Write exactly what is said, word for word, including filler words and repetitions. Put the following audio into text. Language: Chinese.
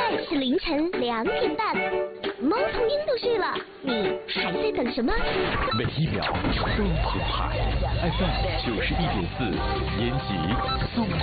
在是凌晨两点半，猫头鹰都睡了，你还在等什么？ 每一秒都澎湃 ，F M 九十一点四，延吉送。